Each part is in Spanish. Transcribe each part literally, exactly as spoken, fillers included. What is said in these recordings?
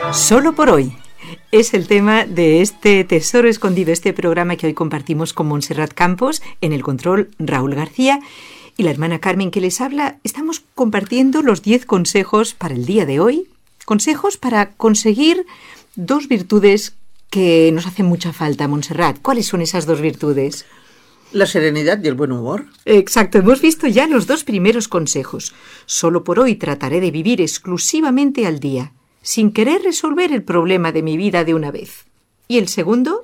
Solo por hoy es el tema de este Tesoro Escondido, este programa que hoy compartimos con Montserrat Campos, en el control Raúl García y la hermana Carmen que les habla. Estamos compartiendo los diez consejos para el día de hoy, consejos para conseguir dos virtudes que nos hacen mucha falta, Montserrat. ¿Cuáles son esas dos virtudes? La serenidad y el buen humor. Exacto, hemos visto ya los dos primeros consejos. Solo por hoy trataré de vivir exclusivamente al día, sin querer resolver el problema de mi vida de una vez. ¿Y el segundo?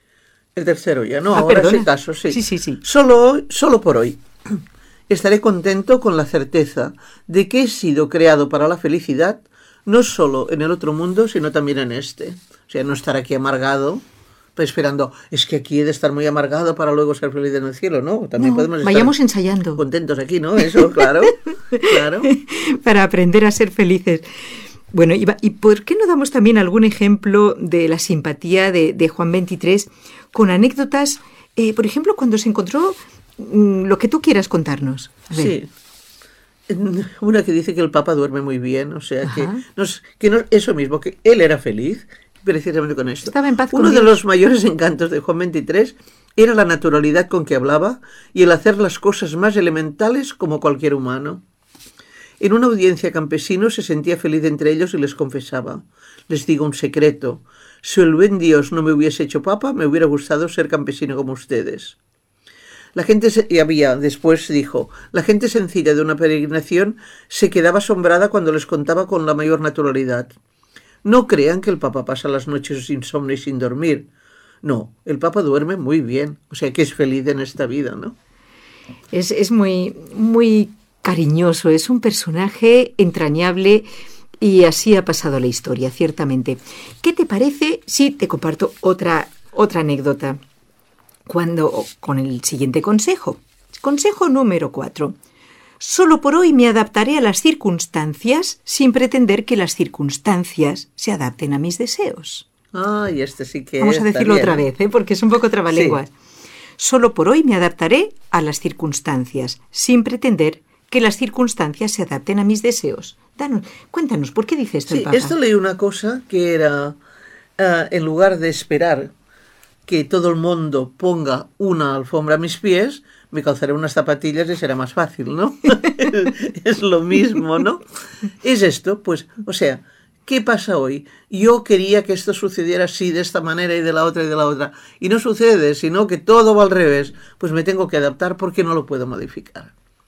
El tercero ya, no, Ah, ahora perdona. sí caso, sí. Sí, sí, sí. Solo hoy, solo por hoy. Estaré contento con la certeza de que he sido creado para la felicidad, no solo en el otro mundo, sino también en este. O sea, no estar aquí amargado, pues esperando, es que aquí he de estar muy amargado para luego ser feliz en el cielo, ¿no? También No, podemos estar vayamos ensayando. contentos aquí, ¿no? Eso, claro, claro. Para aprender a ser felices. Bueno, y, va, ¿y por qué no damos también algún ejemplo de la simpatía de, de Juan veintitrés con anécdotas, eh, por ejemplo, cuando se encontró mmm, lo que tú quieras contarnos? A ver. Sí. Una que dice que el Papa duerme muy bien, o sea, Ajá. que, nos, que no, eso mismo, que él era feliz, precisamente con esto. Estaba en paz con Uno de Dios. los mayores encantos de Juan veintitrés era la naturalidad con que hablaba y el hacer las cosas más elementales como cualquier humano. En una audiencia campesino se sentía feliz entre ellos y les confesaba: les digo un secreto, si el buen Dios no me hubiese hecho papa, me hubiera gustado ser campesino como ustedes. La gente, se, y había, después dijo, la gente sencilla de una peregrinación se quedaba asombrada cuando les contaba con la mayor naturalidad. No crean que el Papa pasa las noches sin insomnio y sin dormir. No, el Papa duerme muy bien, o sea que es feliz en esta vida, ¿no? Es, es muy, muy cariñoso, es un personaje entrañable y así ha pasado la historia, ciertamente. ¿Qué te parece si te comparto otra, otra anécdota? Cuando, con el siguiente consejo. Consejo número cuatro. Solo por hoy me adaptaré a las circunstancias sin pretender que las circunstancias se adapten a mis deseos. Ay, este sí que Vamos a decirlo otra vez, ¿eh? Porque es un poco trabalenguas. Sí. Solo por hoy me adaptaré a las circunstancias sin pretender que las circunstancias se adapten a mis deseos. Danos, cuéntanos, ¿por qué dice esto sí, el Papa? Esto leí una cosa que era, uh, en lugar de esperar que todo el mundo ponga una alfombra a mis pies, me calzaré unas zapatillas y será más fácil, ¿no? Es lo mismo, ¿no? Es esto, pues, o sea, ¿qué pasa hoy? Yo quería que esto sucediera así, de esta manera y de la otra y de la otra, y no sucede, sino que todo va al revés, pues me tengo que adaptar porque no lo puedo modificar.